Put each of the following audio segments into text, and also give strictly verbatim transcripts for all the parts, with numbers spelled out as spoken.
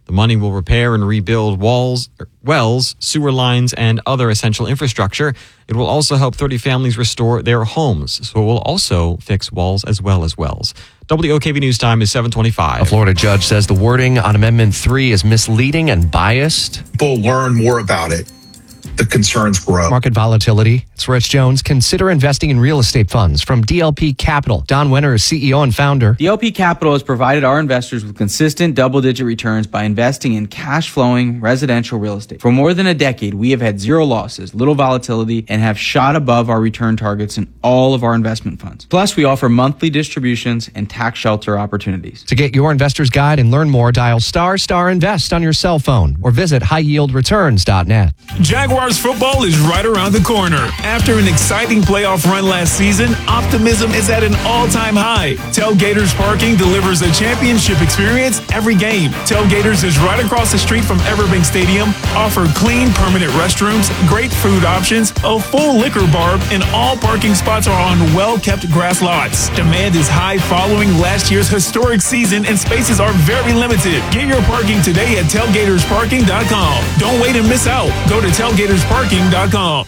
The money will repair and rebuild walls, wells, sewer lines, and other essential infrastructure. It will also help thirty families restore their homes. So it will also fix walls as well as wells. W O K V News Time is seven twenty-five. A Florida judge says the wording on Amendment three is misleading and biased. People learn more about it. The concerns grow. Market volatility. It's Rich Jones. Consider investing in real estate funds from D L P Capital. Don Wenner is C E O and founder. D L P Capital has provided our investors with consistent double-digit returns by investing in cash-flowing residential real estate. For more than a decade, we have had zero losses, little volatility, and have shot above our return targets in all of our investment funds. Plus, we offer monthly distributions and tax shelter opportunities. To get your investor's guide and learn more, dial star star invest on your cell phone or visit high yield returns dot net. Jaguars football is right around the corner. After an exciting playoff run last season, optimism is at an all-time high. Tailgaters Parking delivers a championship experience every game. Tailgaters is right across the street from Everbank Stadium, offer clean, permanent restrooms, great food options, a full liquor bar, and all parking spots are on well-kept grass lots. Demand is high following last year's historic season, and spaces are very limited. Get your parking today at tailgaters parking dot com. Don't wait and miss out. Go to tailgaters parking dot com.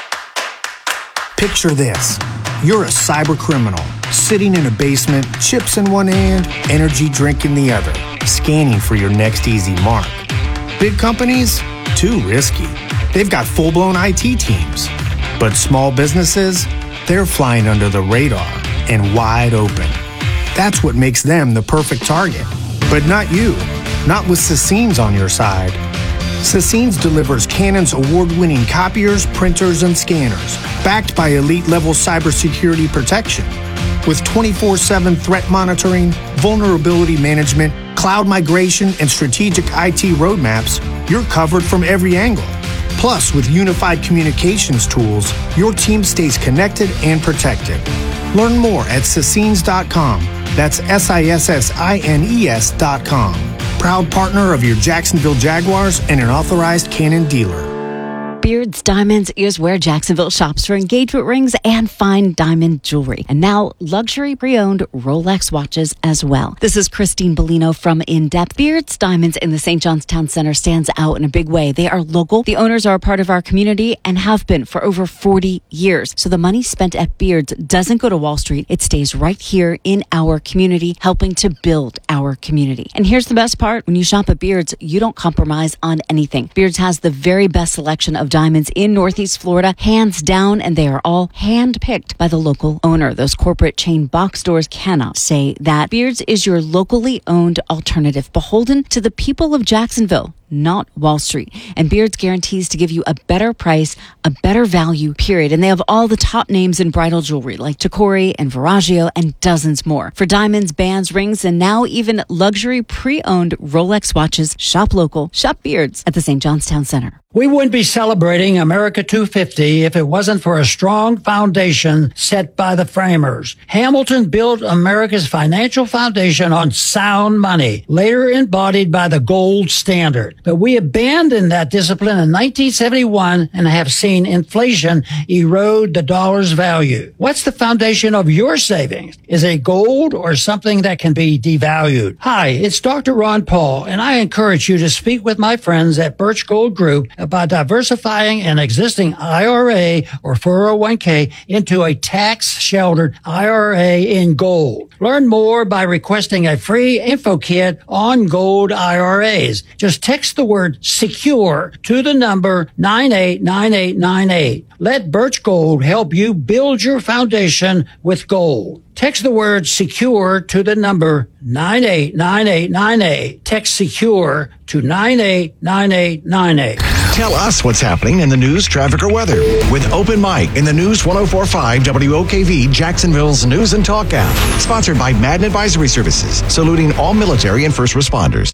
Picture this. You're a cyber criminal, sitting in a basement, chips in one hand, energy drink in the other, scanning for your next easy mark. Big companies? Too risky. They've got full-blown I T teams. But small businesses? They're flying under the radar and wide open. That's what makes them the perfect target. But not you. Not with Sassines on your side. Sassines delivers Canon's award-winning copiers, printers, and scanners, backed by elite-level cybersecurity protection. With twenty-four seven threat monitoring, vulnerability management, cloud migration, and strategic I T roadmaps, you're covered from every angle. Plus, with unified communications tools, your team stays connected and protected. Learn more at sassines dot com. That's S I S S I N E S dot com. Proud partner of your Jacksonville Jaguars and an authorized Canon dealer. Beards Diamonds is where Jacksonville shops for engagement rings and fine diamond jewelry. And now luxury pre-owned Rolex watches as well. This is Christine Bellino from In Depth. Beards Diamonds in the Saint John's Town Center stands out in a big way. They are local. The owners are a part of our community and have been for over forty years. So the money spent at Beards doesn't go to Wall Street. It stays right here in our community, helping to build our community. And here's the best part. When you shop at Beards, you don't compromise on anything. Beards has the very best selection of diamonds in Northeast Florida, hands down, and they are all hand-picked by the local owner. Those corporate chain box stores cannot say that. Beards is your locally owned alternative, beholden to the people of Jacksonville, not Wall Street. And Beards guarantees to give you a better price, a better value, period. And they have all the top names in bridal jewelry like Tacori and Verragio and dozens more. For diamonds, bands, rings, and now even luxury pre-owned Rolex watches, shop local, shop Beards at the Saint John's Town Center. We wouldn't be celebrating America two fifty if it wasn't for a strong foundation set by the framers. Hamilton built America's financial foundation on sound money, later embodied by the gold standard. But we abandoned that discipline in nineteen seventy-one and have seen inflation erode the dollar's value. What's the foundation of your savings? Is it gold or something that can be devalued? Hi, it's Doctor Ron Paul, and I encourage you to speak with my friends at Birch Gold Group about diversifying an existing I R A or four oh one k into a tax-sheltered I R A in gold. Learn more by requesting a free info kit on gold I R As. Just text the word SECURE to the number nine eight nine eight nine eight. Let Birch Gold help you build your foundation with gold. Text the word SECURE to the number nine eight nine eight nine eight. Text SECURE to nine eight nine eight nine eight. Tell us what's happening in the news, traffic, or weather with Open Mic in the News one oh four point five W O K V, Jacksonville's News and Talk app. Sponsored by Madden Advisory Services, saluting all military and first responders.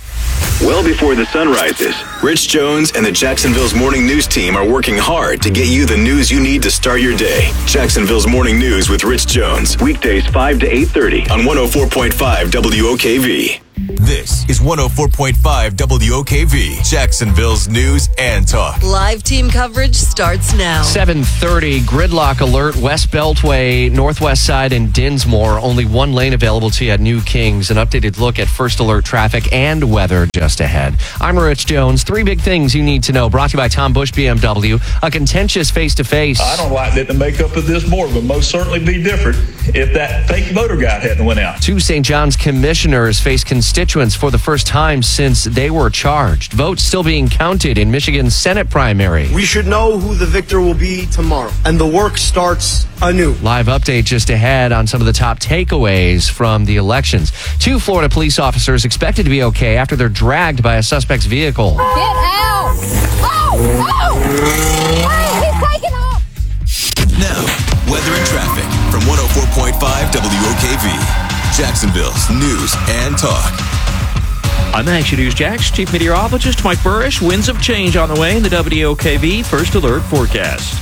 Well before the sun rises, Rich Jones and the Jacksonville's Morning News team are working hard to get you the news you need to start your day. Jacksonville's Morning News with Rich Jones, weekdays five to eight thirty on one oh four point five W O K V. This is one oh four point five W O K V, Jacksonville's news and talk. Live team coverage starts now. seven thirty, gridlock alert, West Beltway, Northwest Side, and Dinsmore. Only one lane available to you at New Kings. An updated look at first alert traffic and weather just ahead. I'm Rich Jones. Three big things you need to know. Brought to you by Tom Bush B M W. A contentious face-to-face. I don't like that the makeup of this board would most certainly be different if that fake voter guide hadn't went out. Two Saint John's commissioners face constituents for the first time since they were charged. Votes still being counted in Michigan's Senate primary. We should know who the victor will be tomorrow, and the work starts anew. Live update just ahead on some of the top takeaways from the elections. Two Florida police officers expected to be okay after they're dragged by a suspect's vehicle. Get out! Oh! Oh! Hey, he's taking off! Now, weather and traffic from one oh four point five W O K V, Jacksonville's news and talk. I'm Action News Jax Chief Meteorologist Mike Burrish. Winds of change on the way in the W O K V First Alert forecast.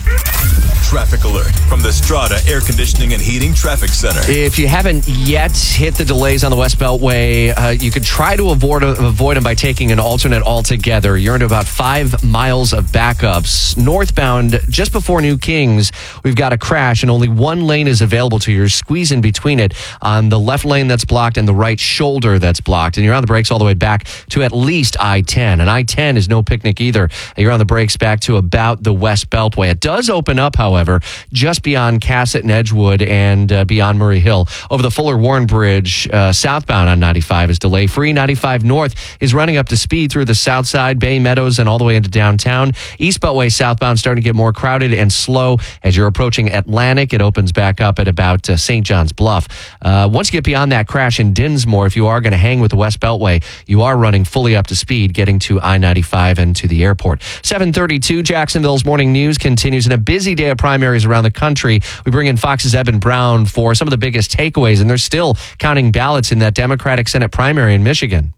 Traffic alert from the Strata Air Conditioning and Heating Traffic Center. If you haven't yet hit the delays on the West Beltway, uh, you could try to avoid, avoid them by taking an alternate altogether. You're into about five miles of backups. Northbound, just before New Kings, we've got a crash and only one lane is available to you. You're squeezing between it on the left lane that's blocked and the right shoulder that's blocked. And you're on the brakes all the way back to at least I ten. And I ten is no picnic either. You're on the brakes back to about the West Beltway. It does open up, however, just beyond Cassett and Edgewood and uh, beyond Murray Hill. Over the Fuller Warren Bridge, uh, southbound on ninety-five is delay free. ninety-five north is running up to speed through the south side, Bay Meadows, and all the way into downtown. East Beltway southbound starting to get more crowded and slow as you're approaching Atlantic. It opens back up at about uh, Saint John's Bluff. Uh, once you get beyond that crash in Dinsmore, if you are going to hang with the West Beltway, you are running fully up to speed getting to I ninety-five and to the airport. seven thirty-two, Jacksonville's Morning News continues in a busy day of primaries around the country. We bring in Fox's Evan Brown for some of the biggest takeaways, and they're still counting ballots in that Democratic Senate primary in Michigan.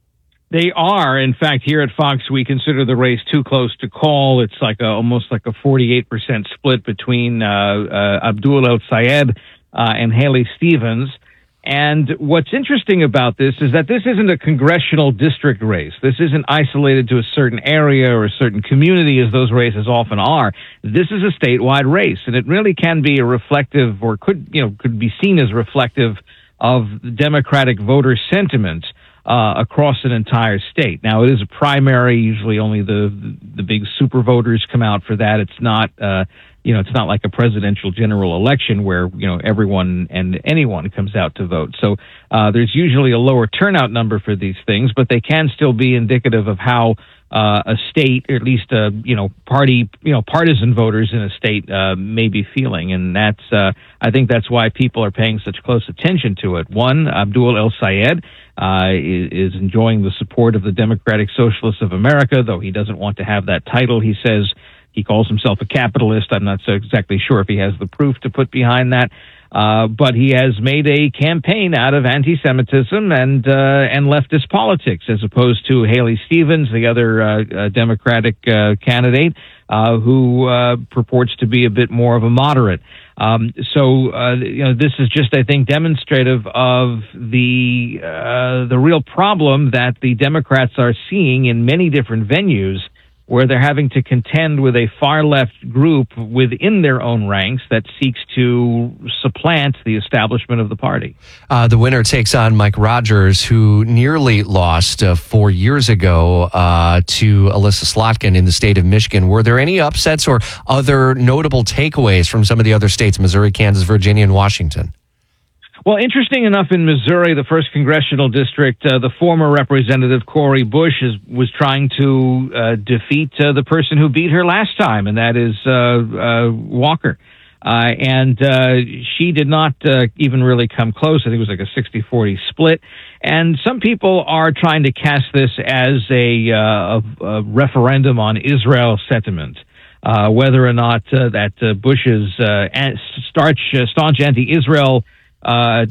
They are. In fact, here at Fox, we consider the race too close to call. It's like a, almost like a forty-eight percent split between uh, uh, Abdul El Sayed uh, and Haley Stevens. And what's interesting about this is that this isn't a congressional district race. This isn't isolated to a certain area or a certain community, as those races often are. This is a statewide race, and it really can be a reflective, or could, you know, could be seen as reflective of Democratic voter sentiment uh, across an entire state. Now, it is a primary. Usually only the, the big super voters come out for that. It's not, uh, you know, it's not like a presidential general election where, you know, everyone and anyone comes out to vote. So uh, there's usually a lower turnout number for these things, but they can still be indicative of how uh, a state, or at least, uh, you know, party, you know, partisan voters in a state uh, may be feeling. And that's, uh, I think that's why people are paying such close attention to it. One, Abdul El Sayed uh, is, is enjoying the support of the Democratic Socialists of America, though he doesn't want to have that title. He says he calls himself a capitalist. I'm not so exactly sure if he has the proof to put behind that. Uh, but he has made a campaign out of anti-Semitism and uh, and leftist politics, as opposed to Haley Stevens, the other uh, uh, Democratic uh, candidate, uh, who uh, purports to be a bit more of a moderate. Um, so, uh, you know, this is just, I think, demonstrative of the uh, the real problem that the Democrats are seeing in many different venues, where they're having to contend with a far-left group within their own ranks that seeks to supplant the establishment of the party. Uh, the winner takes on Mike Rogers, who nearly lost uh, four years ago uh, to Alyssa Slotkin in the state of Michigan. Were there any upsets or other notable takeaways from some of the other states, Missouri, Kansas, Virginia, and Washington? Well, interesting enough, in Missouri, the first congressional district, uh, the former representative Cori Bush is, was trying to uh, defeat uh, the person who beat her last time, and that is uh, uh, Walker. Uh, and uh, she did not uh, even really come close. I think it was like a sixty forty split. And some people are trying to cast this as a, uh, a, a referendum on Israel sentiment. Uh, whether or not uh, that uh, Bush's uh, staunch, uh, staunch anti-Israel uh,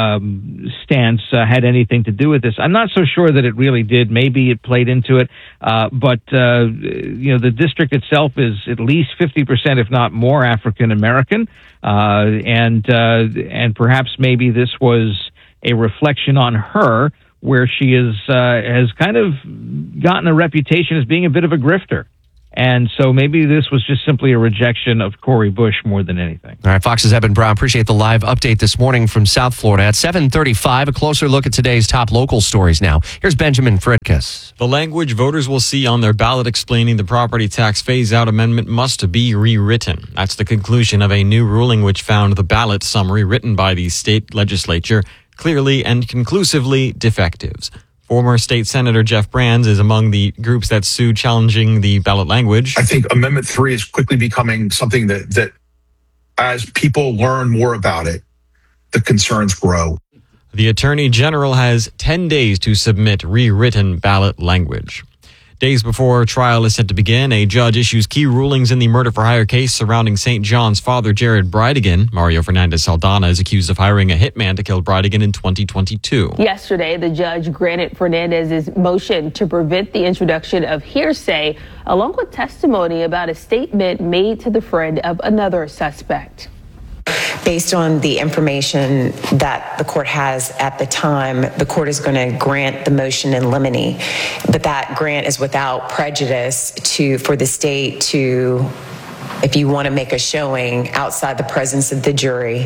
um, stance uh, had anything to do with this. I'm not so sure that it really did. Maybe it played into it. Uh, but, uh, you know, the district itself is at least fifty percent, if not more, African American. Uh, and, uh, and perhaps maybe this was a reflection on her, where she is uh, has kind of gotten a reputation as being a bit of a grifter. And so maybe this was just simply a rejection of Cori Bush more than anything. All right, Fox's Eben Brown. Appreciate the live update this morning from South Florida. At seven thirty-five, a closer look at today's top local stories now. Here's Benjamin Fritkus. The language voters will see on their ballot explaining the property tax phase-out amendment must be rewritten. That's the conclusion of a new ruling which found the ballot summary written by the state legislature clearly and conclusively defective. Former State Senator Jeff Brands is among the groups that sued challenging the ballot language. I think Amendment three is quickly becoming something that, that as people learn more about it, the concerns grow. The Attorney General has ten days to submit rewritten ballot language. Days before trial is set to begin, a judge issues key rulings in the murder-for-hire case surrounding Saint John's father, Jared Bridegan. Mario Fernandez Saldana is accused of hiring a hitman to kill Bridegan in twenty twenty-two. Yesterday, the judge granted Fernandez's motion to prevent the introduction of hearsay, along with testimony about a statement made to the friend of another suspect. Based on the information that the court has at the time, the court is going to grant the motion in limine, but that grant is without prejudice to for the state to, if you want to make a showing outside the presence of the jury,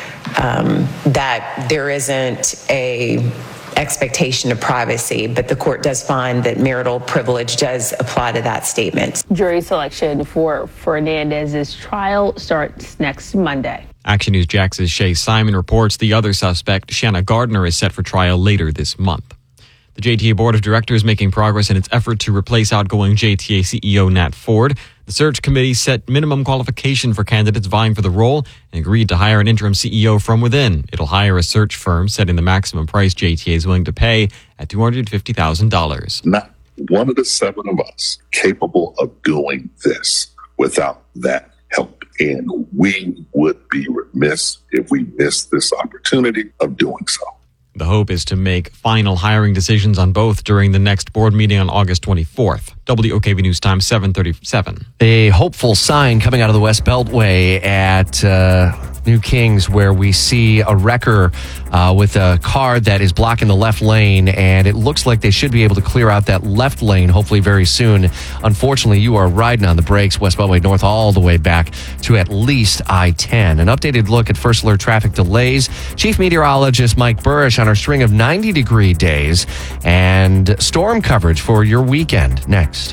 um, that there isn't a expectation of privacy, but the court does find that marital privilege does apply to that statement. Jury selection for Fernandez's trial starts next Monday. Action News Jax's Shay Simon reports the other suspect, Shanna Gardner, is set for trial later this month. The J T A Board of Directors making progress in its effort to replace outgoing J T A C E O Nat Ford. The search committee set minimum qualification for candidates vying for the role and agreed to hire an interim C E O from within. It'll hire a search firm, setting the maximum price J T A is willing to pay at two hundred fifty thousand dollars. Not one of the seven of us capable of doing this without that help. And we would be remiss if we missed this opportunity of doing so. The hope is to make final hiring decisions on both during the next board meeting on August twenty-fourth. W O K V News Time, seven thirty-seven. A hopeful sign coming out of the West Beltway at uh, New Kings, where we see a wrecker uh, with a car that is blocking the left lane, and it looks like they should be able to clear out that left lane hopefully very soon. Unfortunately, you are riding on the brakes, West Beltway North, all the way back to at least I ten. An updated look at First Alert traffic delays. Chief Meteorologist Mike Burrish on our string of ninety degree days and storm coverage for your weekend next.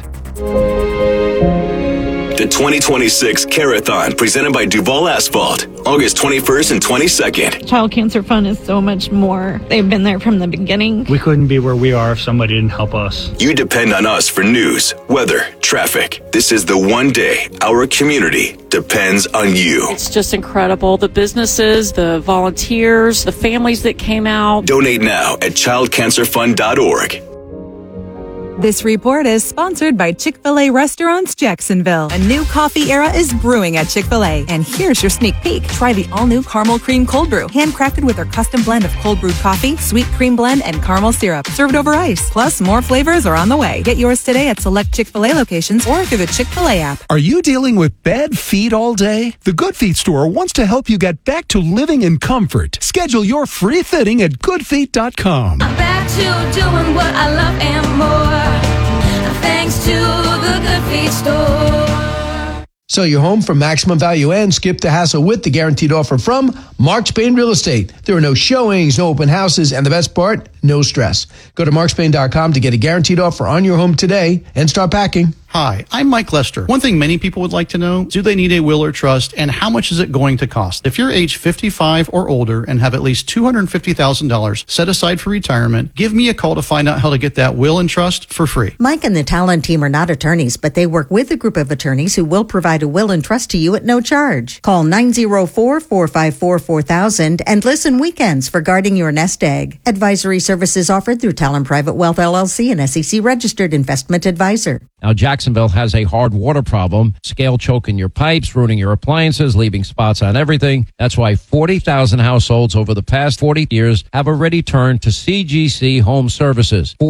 The twenty twenty-six Carathon, presented by Duval Asphalt, August twenty-first and twenty-second. Child Cancer Fund is so much more. They've been there from the beginning. We couldn't be where we are if somebody didn't help us. You depend on us for news, weather, traffic. This is the one day our community depends on you. It's just incredible. The businesses, the volunteers, the families that came out. Donate now at child cancer fund dot org. This report is sponsored by Chick-fil-A Restaurants Jacksonville. A new coffee era is brewing at Chick-fil-A. And here's your sneak peek. Try the all-new Caramel Cream Cold Brew, handcrafted with our custom blend of cold brewed coffee, sweet cream blend, and caramel syrup, served over ice. Plus, more flavors are on the way. Get yours today at select Chick-fil-A locations or through the Chick-fil-A app. Are you dealing with bad feet all day? The Good Feet store wants to help you get back to living in comfort. Schedule your free fitting at good feet dot com. I'm back to doing what I love and more. Thanks to the Good Feet store. Sell your home for maximum value and skip the hassle with the guaranteed offer from Mark Spain Real Estate. There are no showings, no open houses, and the best part, no stress. Go to mark spain dot com to get a guaranteed offer on your home today and start packing. Hi, I'm Mike Lester. One thing many people would like to know, do they need a will or trust, and how much is it going to cost? If you're age fifty-five or older and have at least two hundred fifty thousand dollars set aside for retirement, give me a call to find out how to get that will and trust for free. Mike and the Talent team are not attorneys, but they work with a group of attorneys who will provide a will and trust to you at no charge. Call nine oh four, four five four, four thousand and listen weekends for guarding your nest egg. Advisory services offered through Talent Private Wealth L L C, an S E C registered investment advisor. Now, Jacksonville has a hard water problem. Scale choking your pipes, ruining your appliances, leaving spots on everything. That's why forty thousand households over the past forty years have already turned to C G C Home Services. forty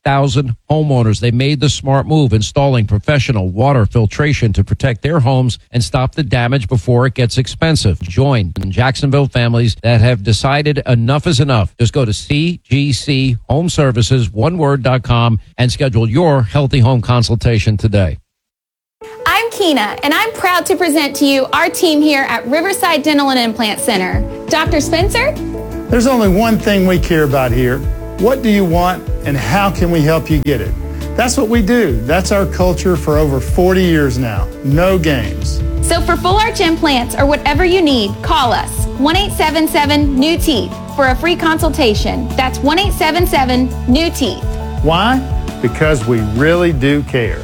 thousand homeowners. They made the smart move, installing professional water filtration to protect their homes and stop the damage before it gets expensive. Join Jacksonville families that have decided enough is enough. Just go to C G C Home Services, one word dot com, and schedule your healthy home consultation today. I'm Keena, and I'm proud to present to you our team here at Riverside Dental and Implant Center. Doctor Spencer? There's only one thing we care about here. What do you want, and how can we help you get it? That's what we do. That's our culture for over forty years now. No games. So for full arch implants or whatever you need, call us one eight seven seven new teeth for a free consultation. That's one eight seven seven new teeth. Why? Because we really do care.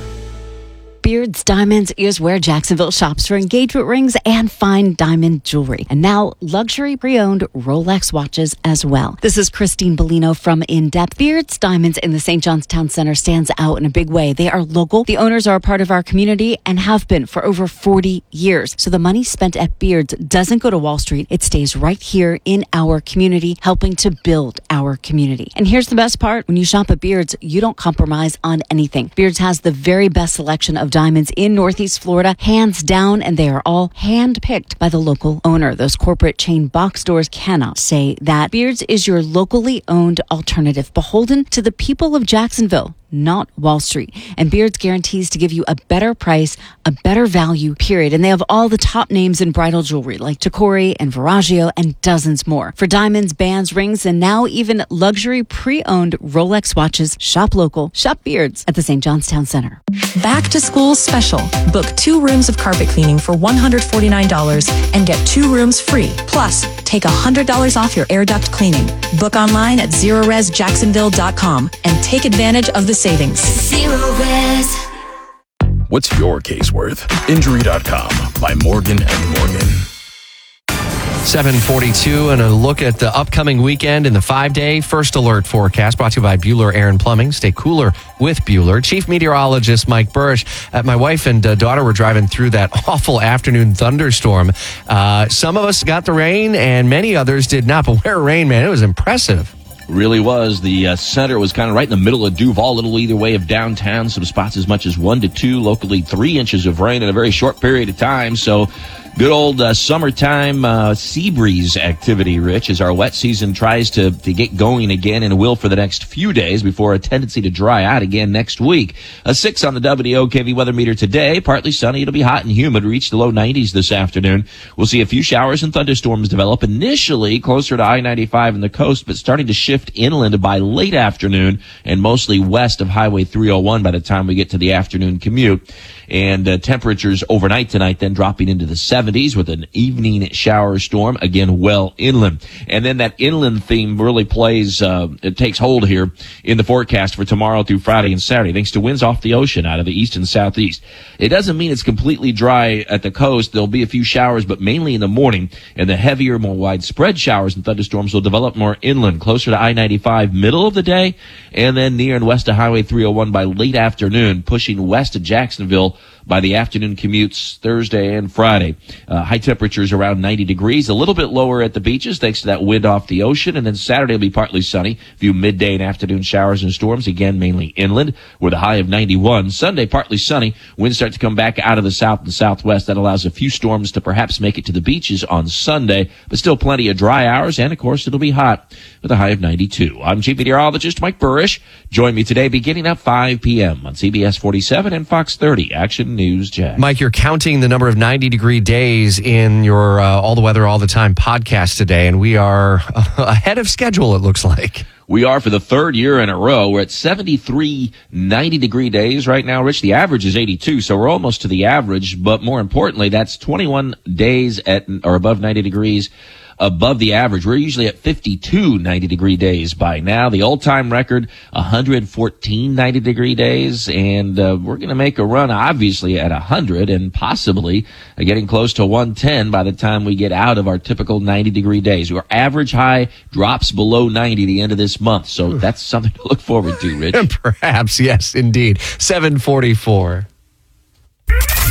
Beards Diamonds is where Jacksonville shops for engagement rings and fine diamond jewelry. And now luxury pre-owned Rolex watches as well. This is Christine Bellino from In Depth. Beards Diamonds in the Saint John's Town Center stands out in a big way. They are local. The owners are a part of our community and have been for over forty years. So the money spent at Beards doesn't go to Wall Street. It stays right here in our community, helping to build our community. And here's the best part. When you shop at Beards, you don't compromise on anything. Beards has the very best selection of diamonds in Northeast Florida, hands down, and they are all hand-picked by the local owner. Those corporate chain box stores cannot say that. Beards is your locally owned alternative, beholden to the people of Jacksonville, not Wall Street. And Beards guarantees to give you a better price, a better value, period. And they have all the top names in bridal jewelry like Tacori and Verragio and dozens more. For diamonds, bands, rings, and now even luxury pre-owned Rolex watches, shop local, shop Beards at the Saint John's Town Center. Back to school special. Book two rooms of carpet cleaning for one hundred forty-nine dollars and get two rooms free. Plus, take one hundred dollars off your air duct cleaning. Book online at zero res jacksonville dot com and take advantage of the savings. Zero Res. What's your case worth? Injury dot com by Morgan and Morgan. seven forty-two and a look at the upcoming weekend in the five-day First Alert forecast brought to you by Bueller Air and Plumbing. Stay cooler with Bueller. Chief Meteorologist Mike Burrish. Uh, my wife and uh, daughter were driving through that awful afternoon thunderstorm. Uh, some of us got the rain and many others did not, but where rain, man, it was impressive. Really was. The uh, center was kind of right in the middle of Duval, little either way of downtown. Some spots as much as one to two, locally three inches of rain in a very short period of time. So good old uh, summertime uh, sea breeze activity, Rich, as our wet season tries to, to get going again and will for the next few days before a tendency to dry out again next week. A six on the W O K V weather meter today. Partly sunny. It'll be hot and humid. Reach the low nineties this afternoon. We'll see a few showers and thunderstorms develop initially closer to I ninety-five and the coast, but starting to shift inland by late afternoon and mostly west of Highway three oh one by the time we get to the afternoon commute. And uh, temperatures overnight tonight then dropping into the seventies with an evening shower storm, again, well inland. And then that inland theme really plays, uh, it takes hold here in the forecast for tomorrow through Friday and Saturday, thanks to winds off the ocean out of the east and southeast. It doesn't mean it's completely dry at the coast. There'll be a few showers, but mainly in the morning. And the heavier, more widespread showers and thunderstorms will develop more inland, closer to I ninety-five middle of the day, and then near and west of Highway three oh one by late afternoon, pushing west of Jacksonville by the afternoon commutes Thursday and Friday. Uh, high temperatures around ninety degrees, a little bit lower at the beaches thanks to that wind off the ocean. And then Saturday will be partly sunny. A few midday and afternoon showers and storms, again, mainly inland, with a high of ninety-one. Sunday, partly sunny. Winds start to come back out of the south and southwest. That allows a few storms to perhaps make it to the beaches on Sunday, but still plenty of dry hours. And, of course, it'll be hot with a high of ninety-two. I'm Chief Meteorologist Mike Burrish. Join me today beginning at five p.m. on C B S forty-seven and Fox thirty. Action News Jack. Mike, you're counting the number of ninety degree days in your uh, All the Weather, All the Time podcast today, and we are uh, ahead of schedule, it looks like. We are for the third year in a row. We're at seventy-three ninety degree days right now, Rich. The average is eighty-two, so we're almost to the average. But more importantly, that's twenty-one days at or above ninety degrees above the average. We're usually at fifty-two ninety degree days by now. The all-time record, one hundred fourteen ninety degree days. And uh, we're going to make a run, obviously, at one hundred and possibly uh, getting close to one ten by the time we get out of our typical ninety degree days. Our average high drops below ninety the end of this month. So that's something to look forward to, Rich. Perhaps, yes, indeed. seven forty-four.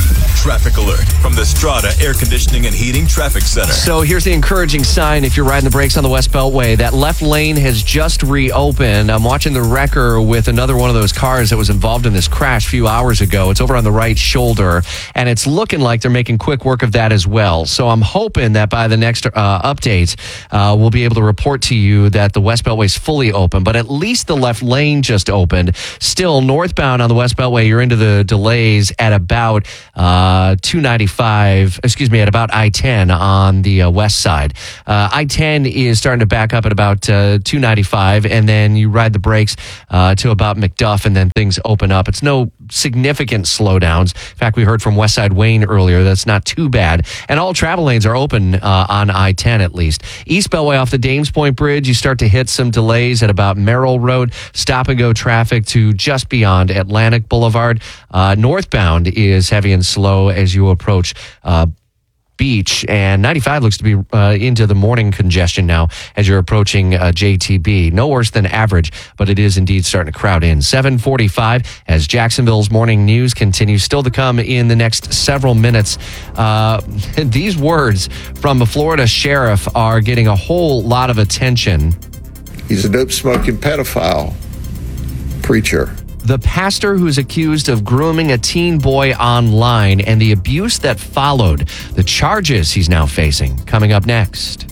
traffic alert from the Strata Air Conditioning and Heating Traffic Center. So here's the encouraging sign if you're riding the brakes on the West Beltway. That left lane has just reopened. I'm watching the wrecker with another one of those cars that was involved in this crash a few hours ago. It's over on the right shoulder, and it's looking like they're making quick work of that as well. So I'm hoping that by the next uh, update, uh, we'll be able to report to you that the West Beltway is fully open, but at least the left lane just opened. Still, northbound on the West Beltway, you're into the delays at about uh, two ninety-five, excuse me, at about I ten on the uh, west side. Uh, I ten is starting to back up at about uh, two ninety-five, and then you ride the brakes uh, to about McDuff, and then things open up. It's no significant slowdowns. In fact, we heard from Westside Wayne earlier. That's not too bad. And all travel lanes are open uh, on I ten at least. East Beltway off the Dames Point Bridge, you start to hit some delays at about Merrill Road. Stop and go traffic to just beyond Atlantic Boulevard. Uh, northbound is heavy and slow as you approach uh, Beach, and ninety-five looks to be uh, into the morning congestion now as you're approaching uh, J T B. No worse than average, but it is indeed starting to crowd in. seven forty-five as Jacksonville's morning news continues, still to come in the next several minutes. Uh, these words from a Florida sheriff are getting a whole lot of attention. He's a dope-smoking pedophile preacher. The pastor who's accused of grooming a teen boy online and the abuse that followed. The charges he's now facing. Coming up next.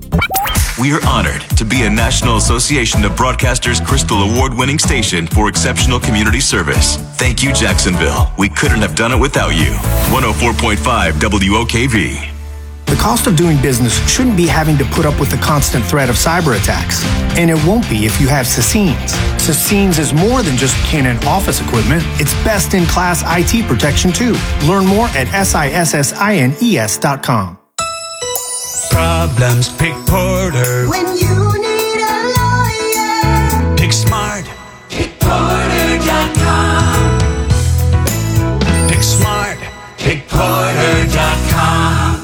We are honored to be a National Association of Broadcasters Crystal Award-winning station for exceptional community service. Thank you, Jacksonville. We couldn't have done it without you. one oh four point five W O K V. The cost of doing business shouldn't be having to put up with the constant threat of cyber attacks. And it won't be if you have Sassines. Sassines is more than just Canon office equipment. It's best-in-class I T protection, too. Learn more at sissines dot com. Problems, pick Porter. When you need a lawyer, Pick Smart. pick Porter dot com. Pick Smart. Pick Porter dot com.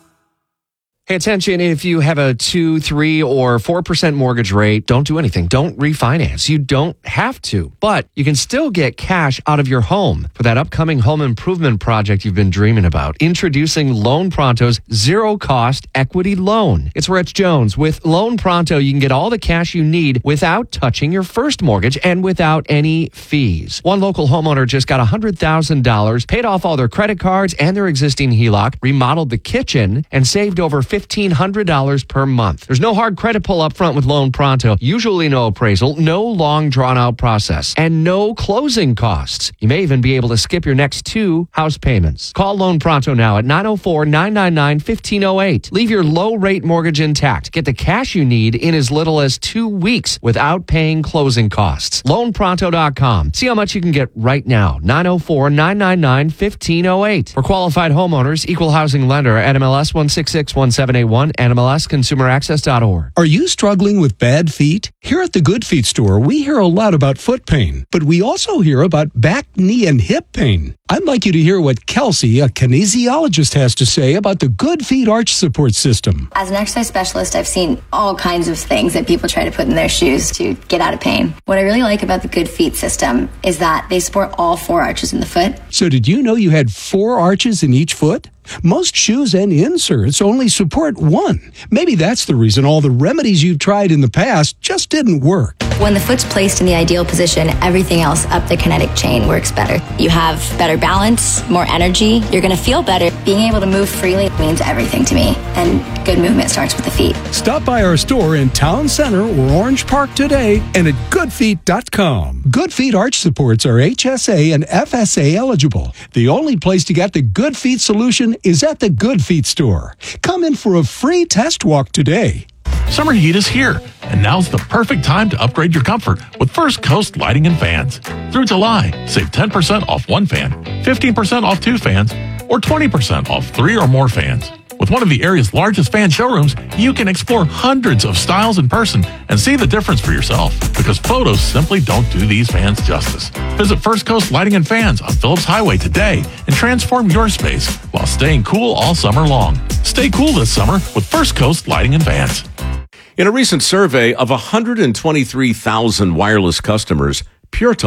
Pay attention if you have a two, three, or four percent mortgage rate. Don't do anything. Don't refinance. You don't have to, but you can still get cash out of your home for that upcoming home improvement project you've been dreaming about. Introducing Loan Pronto's zero cost equity loan. It's Rich Jones. With Loan Pronto, you can get all the cash you need without touching your first mortgage and without any fees. One local homeowner just got one hundred thousand dollars, paid off all their credit cards and their existing H E L O C, remodeled the kitchen, and saved over fifteen hundred dollars per month. There's no hard credit pull up front with Loan Pronto. Usually no appraisal, no long drawn out process, and no closing costs. You may even be able to skip your next two house payments. Call Loan Pronto now at nine oh four, nine nine nine, one five oh eight. Leave your low rate mortgage intact. Get the cash you need in as little as two weeks without paying closing costs. loan pronto dot com. See how much you can get right now. nine oh four, nine nine nine, one five oh eight. For qualified homeowners, equal housing lender at M L S one six six one seven eight one and M L S consumer access dot org. Are you struggling with bad feet? Here at the Good Feet store, we hear a lot about foot pain, but we also hear about back, knee, and hip pain. I'd like you to hear what Kelsey, a kinesiologist, has to say about the Good Feet Arch Support System. As an exercise specialist, I've seen all kinds of things that people try to put in their shoes to get out of pain. What I really like about the Good Feet system is that they support all four arches in the foot. So did you know you had four arches in each foot? Most shoes and inserts only support one. Maybe that's the reason all the remedies you've tried in the past just didn't work. When the foot's placed in the ideal position, everything else up the kinetic chain works better. You have better balance, more energy. You're going to feel better. Being able to move freely means everything to me. And good movement starts with the feet. Stop by our store in Town Center or Orange Park today and at good feet dot com. Good Feet Arch Supports are H S A and F S A eligible. The only place to get the Good Feet solution is at the Good Feet store. Come in for a free test walk today. Summer heat is here, and now's the perfect time to upgrade your comfort with First Coast Lighting and Fans. Through July, save ten percent off one fan, fifteen percent off two fans, or twenty percent off three or more fans. With one of the area's largest fan showrooms, you can explore hundreds of styles in person and see the difference for yourself, because photos simply don't do these fans justice. Visit First Coast Lighting and Fans on Phillips Highway today and transform your space while staying cool all summer long. Stay cool this summer with First Coast Lighting and Fans. In a recent survey of one hundred twenty-three thousand wireless customers, Pure Talk,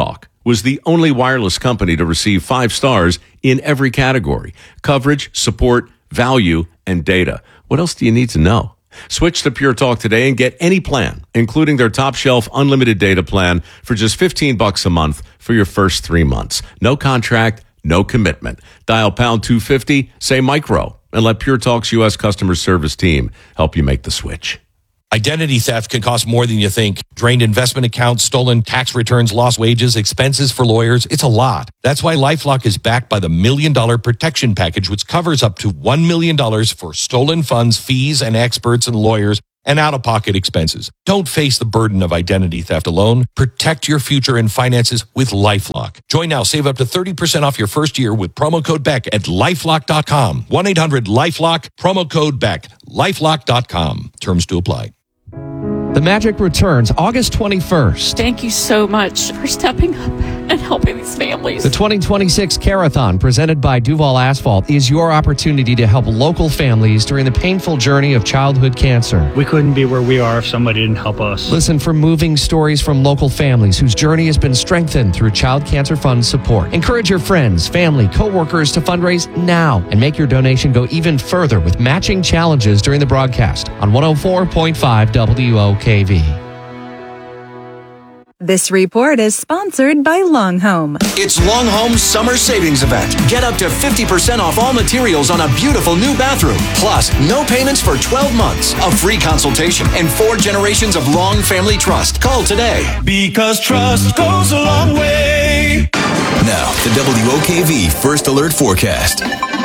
was the only wireless company to receive five stars in every category: coverage, support, value, and data. What else do you need to know? Switch to Pure Talk today and get any plan, including their top shelf unlimited data plan, for just fifteen bucks a month for your first three months. No contract, no commitment. Dial pound two fifty, say micro, and let Pure Talk's U S customer service team help you make the switch. Identity theft can cost more than you think. Drained investment accounts, stolen tax returns, lost wages, expenses for lawyers. It's a lot. That's why LifeLock is backed by the Million Dollar Protection Package, which covers up to one million dollars for stolen funds, fees, and experts and lawyers, and out-of-pocket expenses. Don't face the burden of identity theft alone. Protect your future and finances with LifeLock. Join now. Save up to thirty percent off your first year with promo code Beck at lifelock dot com. one eight hundred lifelock, promo code Beck. lifelock dot com. Terms to apply. The Magic returns August twenty-first. Thank you so much for stepping up and helping these families. The twenty twenty-six Carathon, presented by Duval Asphalt, is your opportunity to help local families during the painful journey of childhood cancer. We couldn't be where we are if somebody didn't help us. Listen for moving stories from local families whose journey has been strengthened through Child Cancer Fund support. Encourage your friends, family, co-workers to fundraise now and make your donation go even further with matching challenges during the broadcast on one oh four point five W O K V. This report is sponsored by Long Home. It's Long Home's summer savings event. Get up to fifty percent off all materials on a beautiful new bathroom. Plus, no payments for twelve months, a free consultation, and four generations of Long Family Trust. Call today. Because trust goes a long way. Now, the W O K V First Alert Forecast.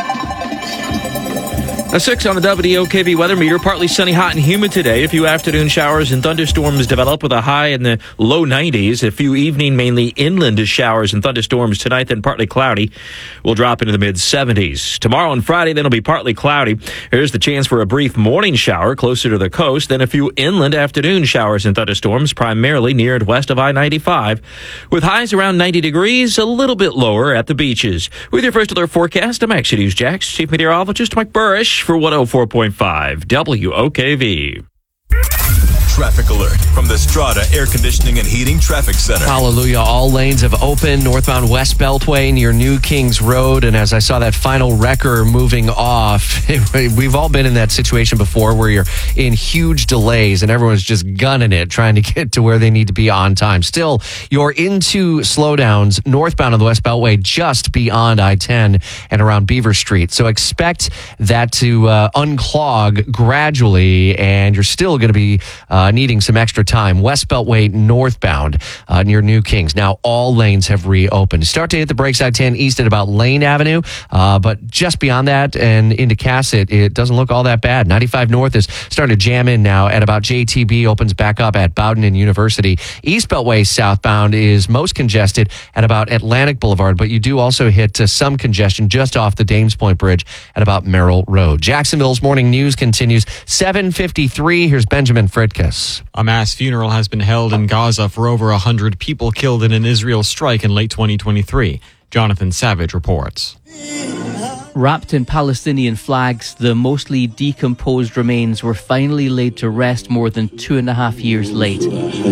A six on the W O K V weather meter. Partly sunny, hot, and humid today. A few afternoon showers and thunderstorms develop with a high in the low nineties. A few evening, mainly inland showers and thunderstorms tonight, then partly cloudy. We'll drop into the mid seventies. Tomorrow and Friday, then it'll be partly cloudy. There's the chance for a brief morning shower closer to the coast, then a few inland afternoon showers and thunderstorms, primarily near and west of I ninety-five. With highs around ninety degrees, a little bit lower at the beaches. With your First Alert forecast, I'm Action News Jax, Chief Meteorologist Mike Burrish for one oh four point five W O K V. Traffic alert from the Strata Air Conditioning and Heating Traffic Center. Hallelujah. All lanes have opened northbound West Beltway near New Kings Road. And as I saw that final wrecker moving off, we've all been in that situation before where you're in huge delays and everyone's just gunning it, trying to get to where they need to be on time. Still, you're into slowdowns northbound on the West Beltway just beyond I ten and around Beaver Street. So expect that to uh, unclog gradually, and you're still going to be uh, needing some extra time. West Beltway northbound uh, near New Kings. Now all lanes have reopened. Start to hit the brakes I ten east at about Lane Avenue, uh, but just beyond that and into Cassett, it doesn't look all that bad. ninety-five North is starting to jam in now at about J T B, opens back up at Bowden and University. East Beltway southbound is most congested at about Atlantic Boulevard, but you do also hit uh, some congestion just off the Dames Point Bridge at about Merrill Road. Jacksonville's morning news continues. seven fifty-three. Here's Benjamin Fritkus. A mass funeral has been held in Gaza for over one hundred people killed in an Israel strike in late twenty twenty-three. Jonathan Savage reports. Wrapped in Palestinian flags, the mostly decomposed remains were finally laid to rest more than two and a half years late.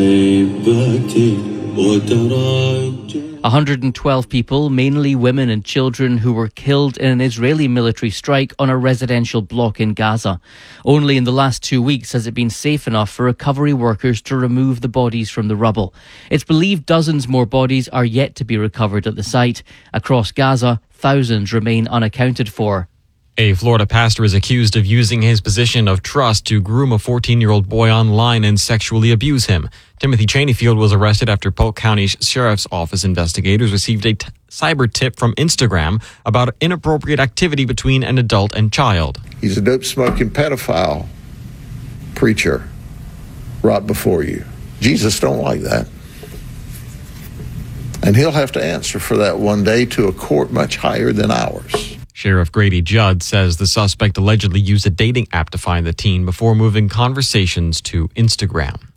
one hundred twelve people, mainly women and children, who were killed in an Israeli military strike on a residential block in Gaza. Only in the last two weeks has it been safe enough for recovery workers to remove the bodies from the rubble. It's believed dozens more bodies are yet to be recovered at the site. Across Gaza, thousands remain unaccounted for. A Florida pastor is accused of using his position of trust to groom a fourteen-year-old boy online and sexually abuse him. Timothy Cheneyfield was arrested after Polk County Sheriff's Office investigators received a t- cyber tip from Instagram about inappropriate activity between an adult and child. He's a dope-smoking pedophile preacher right before you. Jesus don't like that. And he'll have to answer for that one day to a court much higher than ours. Sheriff Grady Judd says the suspect allegedly used a dating app to find the teen before moving conversations to Instagram.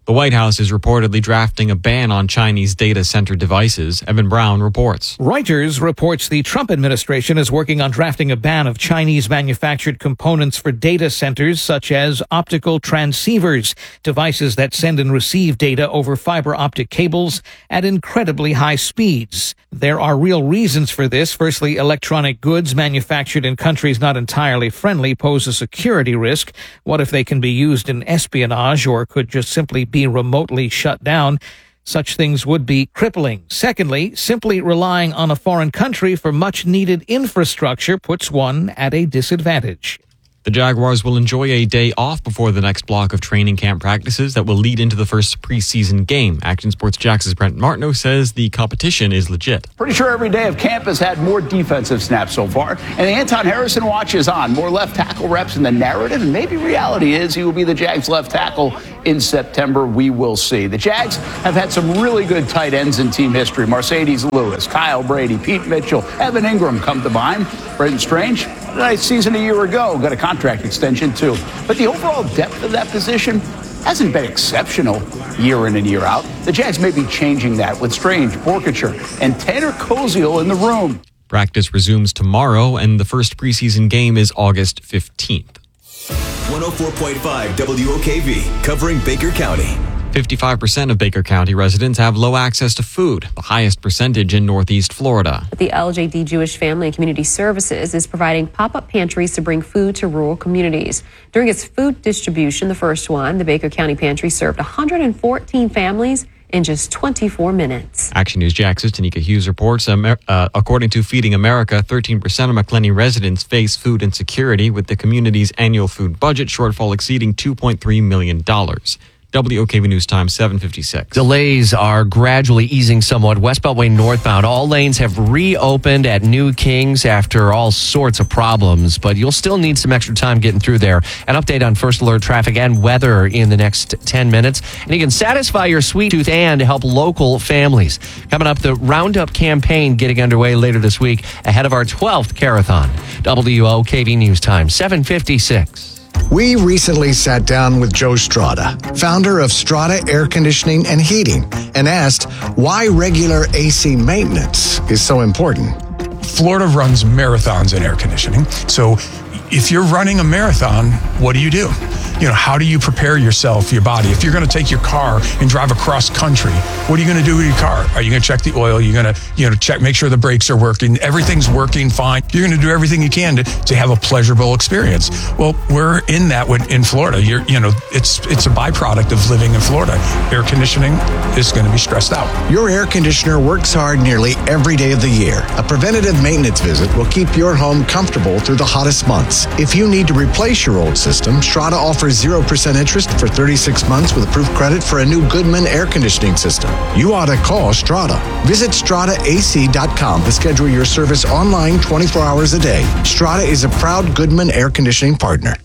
The White House is reportedly drafting a ban on Chinese data center devices. Evan Brown reports. Reuters reports the Trump administration is working on drafting a ban of Chinese manufactured components for data centers, such as optical transceivers, devices that send and receive data over fiber optic cables at incredibly high speeds. There are real reasons for this. Firstly, electronic goods manufactured in countries not entirely friendly pose a security risk. What if they can be used in espionage or could just simply be remotely shut down? Such things would be crippling. Secondly, simply relying on a foreign country for much needed infrastructure puts one at a disadvantage. The Jaguars will enjoy a day off before the next block of training camp practices that will lead into the first preseason game. Action Sports Jax's Brent Martineau says the competition is legit. Pretty sure every day of camp has had more defensive snaps so far. And the Anton Harrison watch is on. More left tackle reps in the narrative, and maybe reality is he will be the Jags left tackle in September. We will see. The Jags have had some really good tight ends in team history. Mercedes Lewis, Kyle Brady, Pete Mitchell, Evan Ingram come to mind. Brenton Strange, a nice season a year ago, got a contract extension too. But the overall depth of that position hasn't been exceptional year in and year out. The Jags may be changing that with Strange, Borkature, and Tanner Koziel in the room. Practice resumes tomorrow, and the first preseason game is August fifteenth. one oh four point five W O K V, covering Baker County. fifty-five percent of Baker County residents have low access to food, the highest percentage in Northeast Florida. The L J D Jewish Family and Community Services is providing pop-up pantries to bring food to rural communities. During its food distribution, the first one, the Baker County Pantry served one hundred fourteen families in just twenty-four minutes. Action News Jax's Tanika Hughes reports, Amer- uh, according to Feeding America, thirteen percent of McLenny residents face food insecurity, with the community's annual food budget shortfall exceeding two point three million dollars. W O K V News Time, seven fifty-six. Delays are gradually easing somewhat. West Beltway northbound, all lanes have reopened at New Kings after all sorts of problems, but you'll still need some extra time getting through there. An update on First Alert traffic and weather in the next ten minutes. And you can satisfy your sweet tooth and help local families. Coming up, the Roundup campaign getting underway later this week ahead of our twelfth Carathon. W O K V News Time, seven fifty-six. We recently sat down with Joe Strada, founder of Strada Air Conditioning and Heating, and asked why regular A C maintenance is so important. Florida runs marathons in air conditioning. So if you're running a marathon, what do you do? You know, how do you prepare yourself, your body? If you're going to take your car and drive across country, what are you going to do with your car? Are you going to check the oil? You're going to, you know, check, make sure the brakes are working. Everything's working fine. You're going to do everything you can to, to have a pleasurable experience. Well, we're in that with, in Florida. You're, you know, it's it's a byproduct of living in Florida. Air conditioning is going to be stressed out. Your air conditioner works hard nearly every day of the year. A preventative maintenance visit will keep your home comfortable through the hottest months. If you need to replace your old system, Strada offers zero percent interest for thirty-six months with approved credit for a new Goodman air conditioning system. You ought to call Strada. Visit strada a c dot com to schedule your service online twenty-four hours a day. Strada is a proud Goodman air conditioning partner.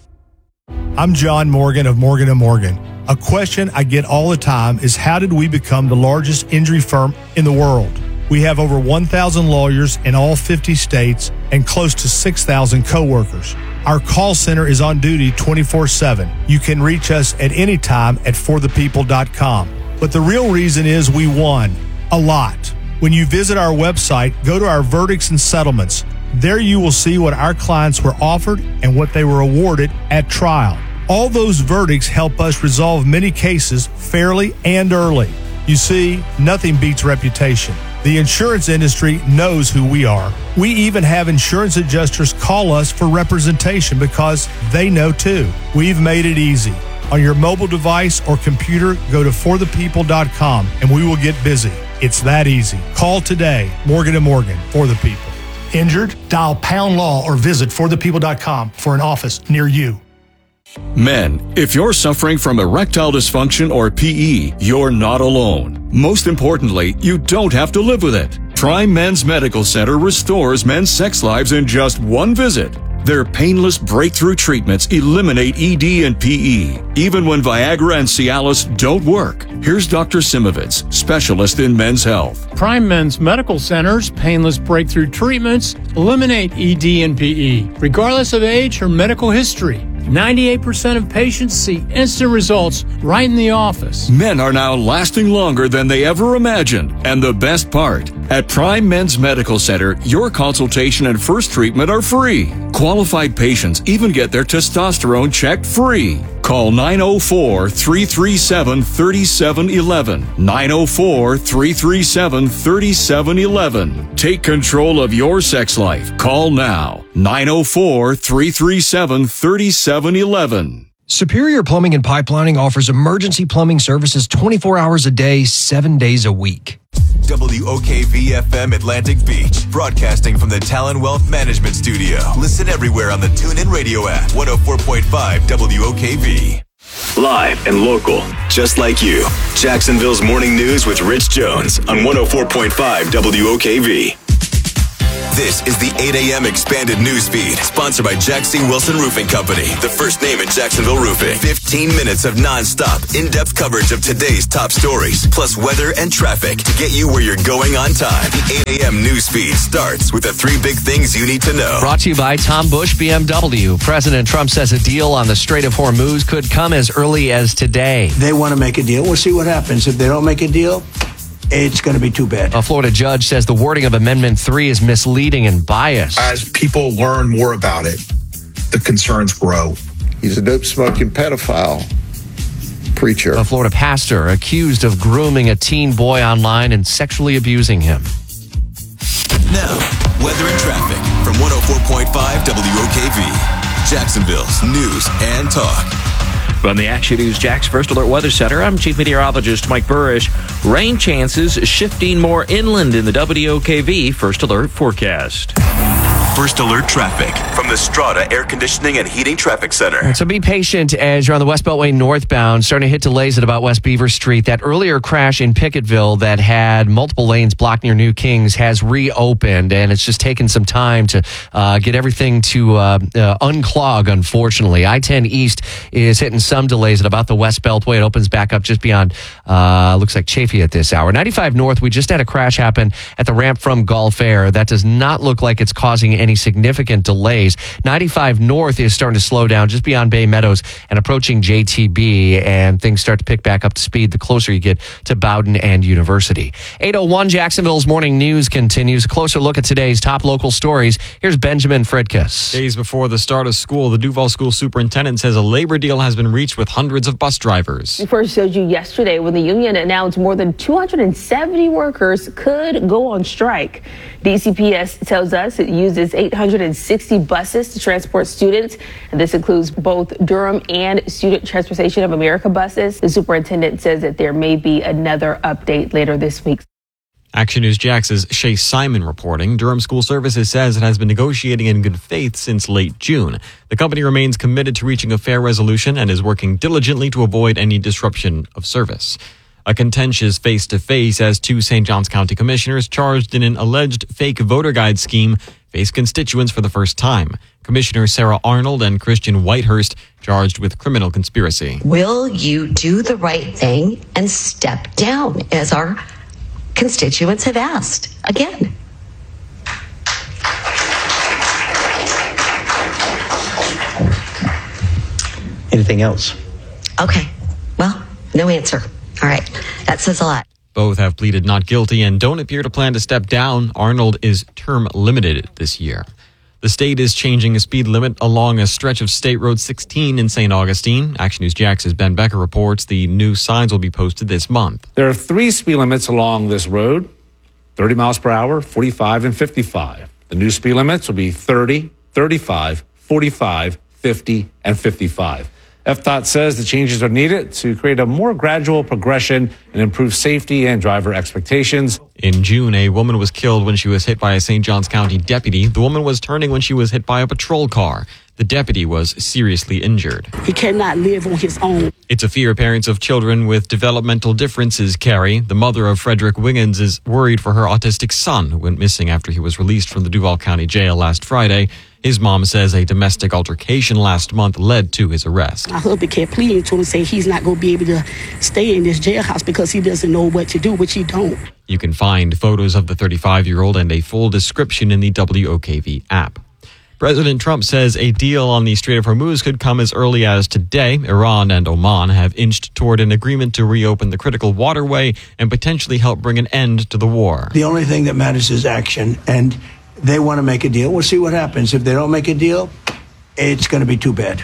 I'm John Morgan of Morgan and Morgan. A question I get all the time is, how did we become the largest injury firm in the world? We have over one thousand lawyers in all fifty states and close to six thousand coworkers. Our call center is on duty twenty-four seven. You can reach us at any time at for the people dot com. But the real reason is we won a lot. When you visit our website, go to our verdicts and settlements. There you will see what our clients were offered and what they were awarded at trial. All those verdicts help us resolve many cases fairly and early. You see, nothing beats reputation. The insurance industry knows who we are. We even have insurance adjusters call us for representation because they know too. We've made it easy. On your mobile device or computer, go to for the people dot com and we will get busy. It's that easy. Call today. Morgan and Morgan, for the people. Injured? Dial pound law or visit for the people dot com for an office near you. Men, if you're suffering from erectile dysfunction or P E, you're not alone. Most importantly, you don't have to live with it. Prime Men's Medical Center restores men's sex lives in just one visit. Their painless breakthrough treatments eliminate E D and P E, even when Viagra and Cialis don't work. Here's Doctor Simovitz, specialist in men's health. Prime Men's Medical Center's painless breakthrough treatments eliminate E D and P E, regardless of age or medical history. ninety-eight percent of patients see instant results right in the office. Men are now lasting longer than they ever imagined. And the best part, at Prime Men's Medical Center, your consultation and first treatment are free. Qualified patients even get their testosterone checked free. Call nine oh four, three three seven, three seven one one. nine oh four, three three seven, three seven one one. Take control of your sex life. Call now. nine oh four, three three seven, three seven one one. Superior Plumbing and Pipelining offers emergency plumbing services twenty-four hours a day, seven days a week. W O K V F M Atlantic Beach, broadcasting from the Talon Wealth Management Studio. Listen everywhere on the TuneIn Radio app. one oh four point five W O K V. Live and local, just like you. Jacksonville's Morning News with Rich Jones on one oh four point five W O K V. This is the eight a.m. expanded news feed, sponsored by Jack C. Wilson Roofing Company, the first name in Jacksonville roofing. fifteen minutes of non-stop, in-depth coverage of today's top stories, plus weather and traffic to get you where you're going on time. The eight a.m. news feed starts with the three big things you need to know. Brought to you by Tom Bush B M W. President Trump says a deal on the Strait of Hormuz could come as early as today. They want to make a deal. We'll see what happens. If they don't make a deal, it's going to be too bad. A Florida judge says the wording of Amendment three is misleading and biased. As people learn more about it, the concerns grow. He's a dope-smoking pedophile preacher. A Florida pastor accused of grooming a teen boy online and sexually abusing him. Now, weather and traffic from one oh four point five W O K V. Jacksonville's news and talk. From the Action News Jax First Alert Weather Center, I'm Chief Meteorologist Mike Burrish. Rain chances shifting more inland in the W O K V First Alert forecast. First Alert traffic from the Strata Air Conditioning and Heating Traffic Center. So be patient as you're on the West Beltway northbound, starting to hit delays at about West Beaver Street. That earlier crash in Pickettville that had multiple lanes blocked near New Kings has reopened, and it's just taken some time to uh, get everything to uh, uh, unclog, unfortunately. I ten East is hitting some delays at about the West Beltway. It opens back up just beyond, uh, looks like Chafee at this hour. ninety-five North, we just had a crash happen at the ramp from Gulf Air. That does not look like it's causing any significant delays. ninety-five North is starting to slow down just beyond Bay Meadows and approaching J T B, and things start to pick back up to speed the closer you get to Bowdoin and University. eight oh one Jacksonville's Morning News continues. A closer look at today's top local stories. Here's Benjamin Fredkus. Days before the start of school, the Duval School Superintendent says a labor deal has been reached with hundreds of bus drivers. We first showed you yesterday when the union announced more than two hundred seventy workers could go on strike. D C P S tells us it uses eight hundred sixty buses to transport students, and this includes both Durham and Student Transportation of America buses. The superintendent says that there may be another update later this week. Action News Jax's Shay Simon reporting. Durham School Services says it has been negotiating in good faith since late June. The company remains committed to reaching a fair resolution and is working diligently to avoid any disruption of service. A contentious face-to-face as two Saint Johns County commissioners charged in an alleged fake voter guide scheme face constituents for the first time. Commissioner Sarah Arnold and Christian Whitehurst charged with criminal conspiracy. Will you do the right thing and step down, as our constituents have asked? Again. Anything else? Okay. Well, no answer. All right. That says a lot. Both have pleaded not guilty and don't appear to plan to step down. Arnold is term limited this year. The state is changing a speed limit along a stretch of State Road sixteen in Saint Augustine. Action News Jax's Ben Becker reports the new signs will be posted this month. There are three speed limits along this road, thirty miles per hour, forty-five, and fifty-five. The new speed limits will be thirty, thirty-five, forty-five, fifty, and fifty-five. F D O T says the changes are needed to create a more gradual progression and improve safety and driver expectations. In June, a woman was killed when she was hit by a Saint Johns County deputy. The woman was turning when she was hit by a patrol car. The deputy was seriously injured. He cannot live on his own. It's a fear parents of children with developmental differences carry. The mother of Frederick Wiggins is worried for her autistic son, who went missing after he was released from the Duval County Jail last Friday. His mom says a domestic altercation last month led to his arrest. My husband kept pleading to him and say he's not going to be able to stay in this jailhouse because he doesn't know what to do, which he don't. You can find photos of the thirty-five-year-old and a full description in the W O K V app. President Trump says a deal on the Strait of Hormuz could come as early as today. Iran and Oman have inched toward an agreement to reopen the critical waterway and potentially help bring an end to the war. The only thing that matters is action, and they want to make a deal. We'll see what happens. If they don't make a deal, it's going to be too bad.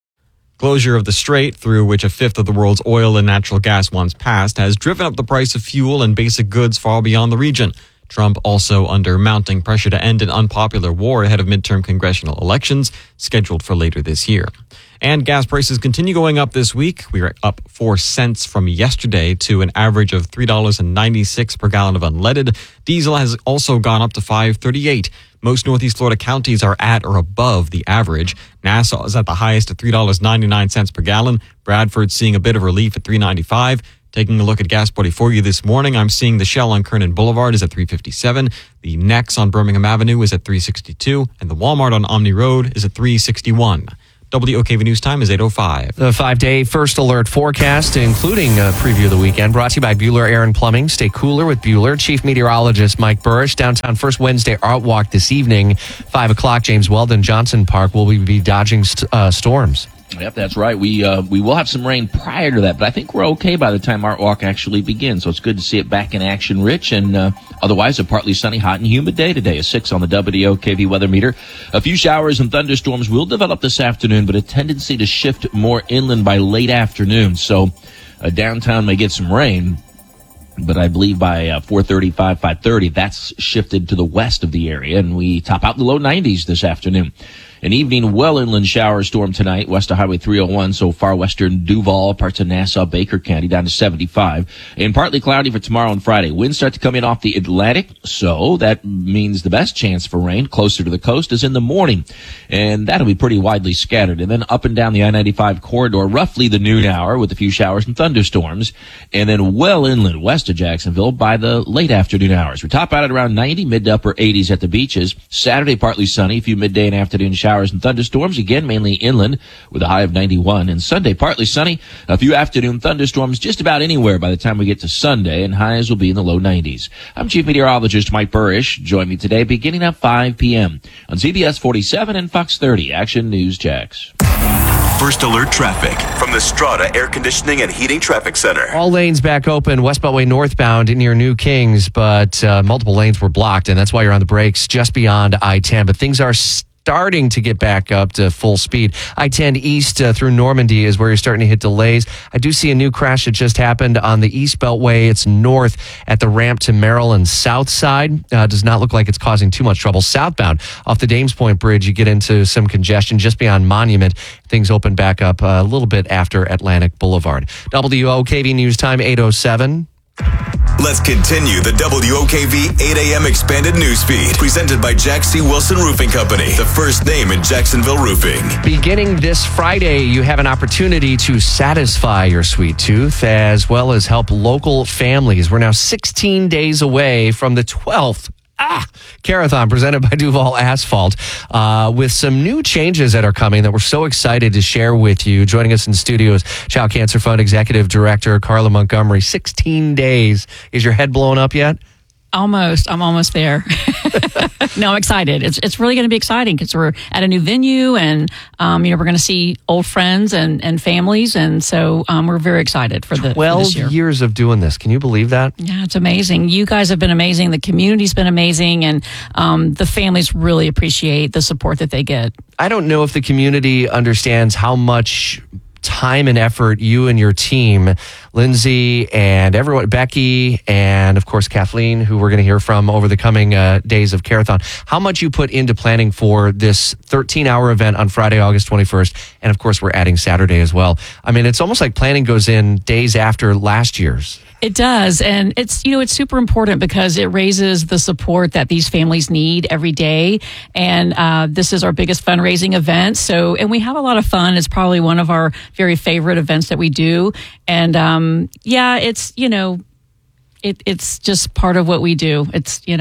Closure of the strait, through which a fifth of the world's oil and natural gas once passed, has driven up the price of fuel and basic goods far beyond the region. Trump also under mounting pressure to end an unpopular war ahead of midterm congressional elections scheduled for later this year. And gas prices continue going up this week. We are up four cents from yesterday to an average of three dollars and ninety-six cents per gallon of unleaded. Diesel has also gone up to five dollars and thirty-eight cents. Most Northeast Florida counties are at or above the average. Nassau is at the highest at three dollars and ninety-nine cents per gallon. Bradford's seeing a bit of relief at three dollars and ninety-five cents. Taking a look at gas party for you this morning, I'm seeing the Shell on Kernan Boulevard is at three fifty-seven, the Nex on Birmingham Avenue is at three sixty-two, and the Walmart on Omni Road is at three sixty-one. W O K V News time is eight oh five. The five-day first alert forecast, including a preview of the weekend, brought to you by Bueller Air and Plumbing. Stay cooler with Bueller. Chief Meteorologist Mike Burrish. Downtown First Wednesday Art Walk this evening, five o'clock, James Weldon Johnson Park. Will we be dodging st- uh, storms? Yep, that's right. We uh, we will have some rain prior to that, but I think we're okay by the time Art Walk actually begins. So it's good to see it back in action, Rich. And uh, otherwise, a partly sunny, hot, and humid day today. A six on the W O K V weather meter. A few showers and thunderstorms will develop this afternoon, but a tendency to shift more inland by late afternoon. So uh, downtown may get some rain. But I believe by uh, four thirty-five, five thirty, that's shifted to the west of the area, and we top out in the low nineties this afternoon. An evening well inland shower storm tonight, west of Highway three oh one, so far western Duval, parts of Nassau, Baker County, down to seventy-five. And partly cloudy for tomorrow and Friday. Winds start to come in off the Atlantic, so that means the best chance for rain closer to the coast is in the morning. And that'll be pretty widely scattered. And then up and down the I ninety-five corridor, roughly the noon hour with a few showers and thunderstorms. And then well inland west of Jacksonville by the late afternoon hours. We top out at around ninety, mid to upper eighties at the beaches. Saturday, partly sunny, a few midday and afternoon showers. Showers and thunderstorms, again, mainly inland with a high of ninety-one. And Sunday, partly sunny, a few afternoon thunderstorms just about anywhere by the time we get to Sunday, and highs will be in the low nineties. I'm Chief Meteorologist Mike Burrish. Join me today beginning at five p.m. on C B S forty-seven and Fox thirty. Action News Jax. First alert traffic from the Strata Air Conditioning and Heating Traffic Center. All lanes back open, West Beltway northbound near New Kings, but uh, multiple lanes were blocked, and that's why you're on the brakes just beyond I ten. But things are st- starting to get back up to full speed. I ten east uh, through Normandy is where you're starting to hit delays. I do see a new crash that just happened on the East Beltway. It's north at the ramp to Maryland South side. Uh, does not look like it's causing too much trouble. Southbound off the Dames Point Bridge, you get into some congestion just beyond Monument. Things open back up a little bit after Atlantic Boulevard. W O K V News time, eight oh seven. Let's continue the W O K V eight a.m. expanded news feed presented by Jack C. Wilson Roofing Company, the first name in Jacksonville roofing. Beginning this Friday, you have an opportunity to satisfy your sweet tooth as well as help local families. We're now sixteen days away from the twelfth Ah, Carathon presented by Duval Asphalt uh, with some new changes that are coming that we're so excited to share with you. Joining us in studios, Child Cancer Fund Executive Director Carla Montgomery. sixteen days. Is your head blown up yet? Almost. I'm almost there. No, I'm excited. It's it's really going to be exciting because we're at a new venue and, um, you know, we're going to see old friends and, and families. And so um, we're very excited for, the, twelve for this year. years of doing this. Can you believe that? Yeah, it's amazing. You guys have been amazing. The community's been amazing. And um, the families really appreciate the support that they get. I don't know if the community understands how much time and effort you and your team, Lindsay and everyone, Becky, and of course Kathleen, who we're going to hear from over the coming uh, days of Carathon, how much you put into planning for this thirteen-hour event on Friday, August twenty-first, and of course we're adding Saturday as well. I mean, it's almost like planning goes in days after last year's. It does. And it's, you know, it's super important because it raises the support that these families need every day. And uh, this is our biggest fundraising event. So, and we have a lot of fun. It's probably one of our very favorite events that we do. And um, yeah, it's, you know, it, it's just part of what we do. It's, you know,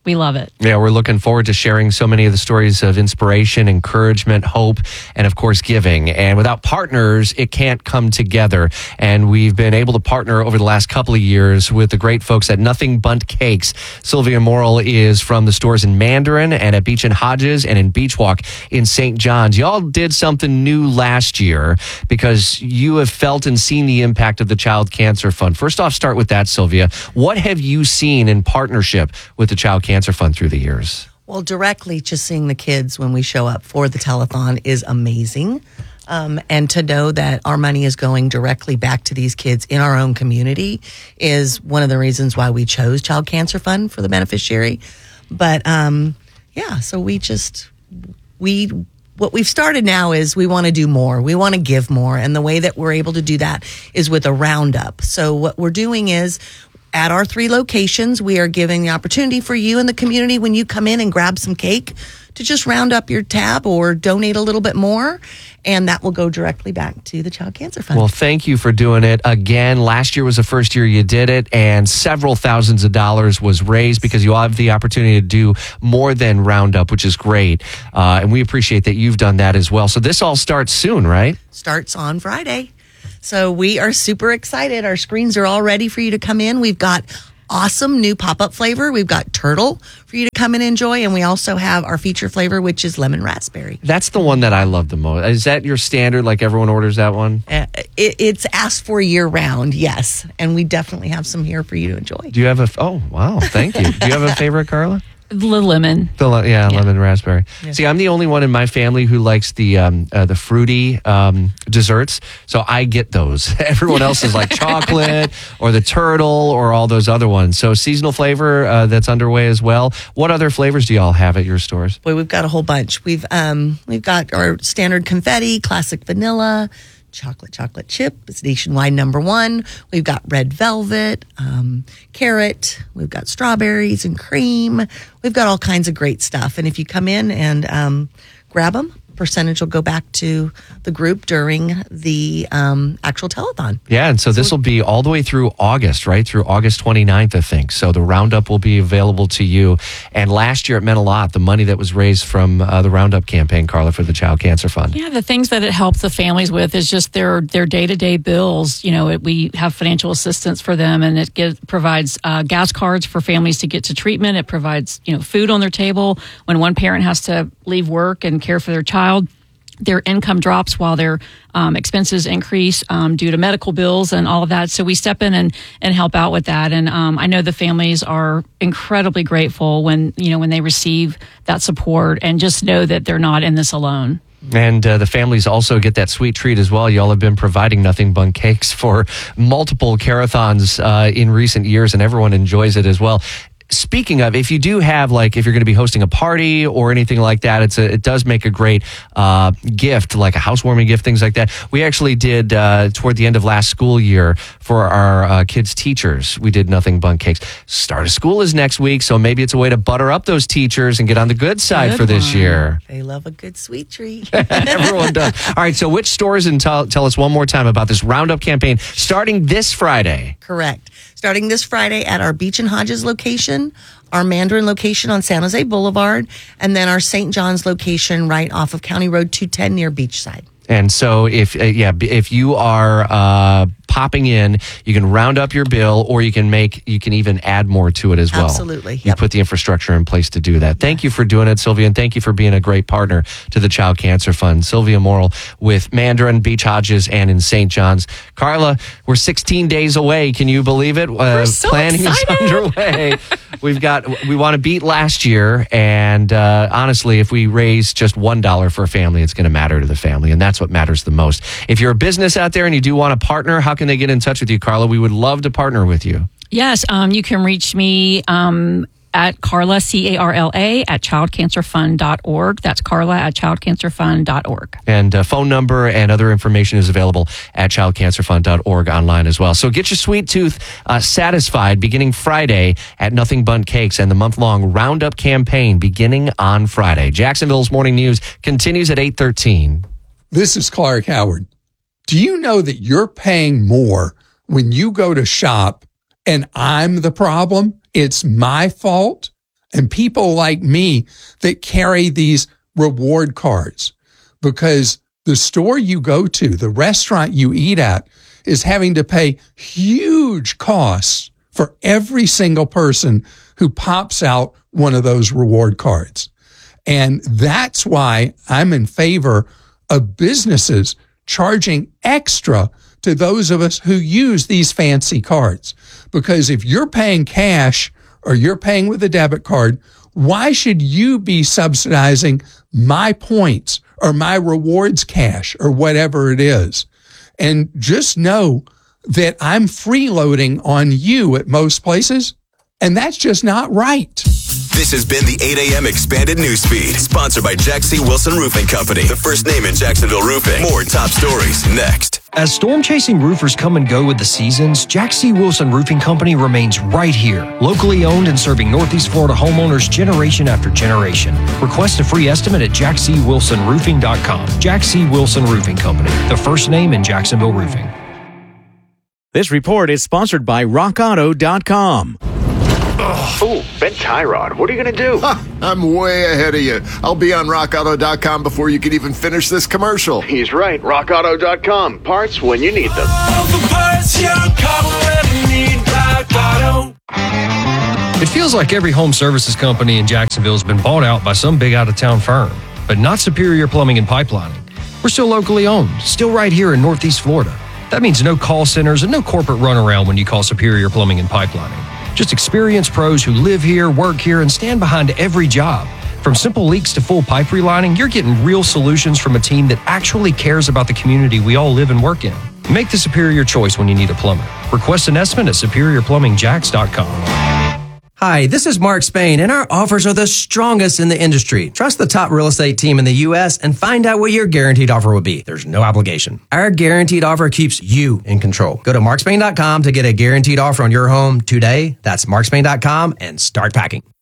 We love it. Yeah, we're looking forward to sharing so many of the stories of inspiration, encouragement, hope, and of course, giving. And without partners, it can't come together. And we've been able to partner over the last couple of years with the great folks at Nothing Bundt Cakes. Sylvia Morrill is from the stores in Mandarin and at Beach and Hodges and in Beach Walk in Saint John's. Y'all did something new last year because you have felt and seen the impact of the Child Cancer Fund. First off, start with that, Sylvia. What have you seen in partnership with the Child Cancer Fund through the years? Well, directly just seeing the kids when we show up for the telethon is amazing. Um, and to know that our money is going directly back to these kids in our own community is one of the reasons why we chose Child Cancer Fund for the beneficiary. But um, yeah, so we just, we, what we've started now is we want to do more. We want to give more. And the way that we're able to do that is with a roundup. So what we're doing is, at our three locations, we are giving the opportunity for you in the community when you come in and grab some cake to just round up your tab or donate a little bit more. And that will go directly back to the Child Cancer Fund. Well, thank you for doing it again. Last year was the first year you did it, and several thousands of dollars was raised because you have the opportunity to do more than Roundup, which is great. Uh, and we appreciate that you've done that as well. So this all starts soon, right? Starts on Friday. So we are super excited. Our screens are all ready for you to come in. We've got awesome new pop-up flavor. We've got turtle for you to come and enjoy. And we also have our feature flavor, which is lemon raspberry. That's the one that I love the most. Is that your standard, like everyone orders that one? Uh, it, it's asked for year round, yes. And we definitely have some here for you to enjoy. Do you have a, oh, wow, thank you. Do you have a favorite, Carla? The lemon. The, yeah, yeah, lemon raspberry. Yeah. See, I'm the only one in my family who likes the um, uh, the fruity um, desserts, so I get those. Everyone else is like chocolate or the turtle or all those other ones. So seasonal flavor uh, that's underway as well. What other flavors do y'all have at your stores? Boy, we've got a whole bunch. We've um, we've got our standard confetti, classic vanilla, chocolate chocolate chip. It's nationwide number one. We've got red velvet, um, carrot. We've got strawberries and cream. We've got all kinds of great stuff. And if you come in and um, grab them, percentage will go back to the group during the um, actual telethon. Yeah, and so, so this will be all the way through August, right? Through August twenty-ninth, I think. So the Roundup will be available to you. And last year it meant a lot, the money that was raised from uh, the Roundup campaign, Carla, for the Child Cancer Fund. Yeah, the things that it helps the families with is just their their day-to-day bills. You know, it, we have financial assistance for them, and it gives, provides uh, gas cards for families to get to treatment. It provides, you know, food on their table when one parent has to leave work and care for their child. Their income drops while their um, expenses increase um, due to medical bills and all of that. So we step in and, and help out with that. And um, I know the families are incredibly grateful when, you know, when they receive that support and just know that they're not in this alone. And uh, the families also get that sweet treat as well. Y'all have been providing Nothing Bundt Cakes for multiple carathons uh, in recent years, and everyone enjoys it as well. Speaking of, if you do have, like, if you're going to be hosting a party or anything like that, it's a, it does make a great uh, gift, like a housewarming gift, things like that. We actually did, uh, toward the end of last school year, for our uh, kids' teachers, we did Nothing Bundt Cakes. Start of school is next week, so maybe it's a way to butter up those teachers and get on the good side good for this one. year. They love a good sweet treat. Everyone does. All right, so which stores, and tell, tell us one more time about this Roundup campaign starting this Friday. Correct. Starting this Friday at our Beach and Hodges location, our Mandarin location on San Jose Boulevard, and then our Saint John's location right off of County Road two ten near Beachside. And so if, uh, yeah, if you are uh, popping in, you can round up your bill, or you can make, you can even add more to it as well. Absolutely. You Yep. put the infrastructure in place to do that. Thank you for doing it, Sylvia, and thank you for being a great partner to the Child Cancer Fund. Sylvia Morrill with Mandarin, Beach Hodges, and in Saint John's. Carla, we're sixteen days away. Can you believe it? Uh, we're so planning excited. is underway. We've got, we want to beat last year, and uh, honestly, if we raise just one dollar for a family, it's going to matter to the family, and that's what matters the most. If you're a business out there and you do want to partner, how can they get in touch with you, Carla? We would love to partner with you. Yes, um, you can reach me um, at Carla, C A R L A, at child cancer fund dot org. That's Carla at child cancer fund dot org. And uh, phone number and other information is available at child cancer fund dot org online as well. So get your sweet tooth uh, satisfied beginning Friday at Nothing Bundt Cakes, and the month-long Roundup campaign beginning on Friday. Jacksonville's Morning News continues at eight thirteen. This is Clark Howard. Do you know that you're paying more when you go to shop and I'm the problem? It's my fault? and people like me that carry these reward cards, because the store you go to, the restaurant you eat at, is having to pay huge costs for every single person who pops out one of those reward cards. And that's why I'm in favor of businesses charging extra to those of us who use these fancy cards. Because if you're paying cash or you're paying with a debit card, why should you be subsidizing my points or my rewards cash or whatever it is? And just know that I'm freeloading on you at most places, and that's just not right. This has been the eight a.m. Expanded Newsfeed, sponsored by Jack C. Wilson Roofing Company, the first name in Jacksonville roofing. More top stories next. As storm-chasing roofers come and go with the seasons, Jack C. Wilson Roofing Company remains right here, locally owned and serving Northeast Florida homeowners generation after generation. Request a free estimate at jack c wilson roofing dot com. Jack C. Wilson Roofing Company, the first name in Jacksonville roofing. This report is sponsored by rock auto dot com. Oh, Ben Tyrod, what are you going to do? Ha, I'm way ahead of you. I'll be on rock auto dot com before you can even finish this commercial. He's right. rock auto dot com. Parts when you need them. All the parts your car will ever need. Rock Auto. It feels like every home services company in Jacksonville has been bought out by some big out-of-town firm, but not Superior Plumbing and Pipelining. We're still locally owned, still right here in Northeast Florida. That means no call centers and no corporate runaround when you call Superior Plumbing and Pipelining. Just experienced pros who live here, work here, and stand behind every job. From simple leaks to full pipe relining, you're getting real solutions from a team that actually cares about the community we all live and work in. Make the superior choice when you need a plumber. Request an estimate at superior plumbing jacks dot com. Hi, this is Mark Spain, and our offers are the strongest in the industry. Trust the top real estate team in the U S and find out what your guaranteed offer will be. There's no obligation. Our guaranteed offer keeps you in control. Go to mark spain dot com to get a guaranteed offer on your home today. That's mark spain dot com and start packing.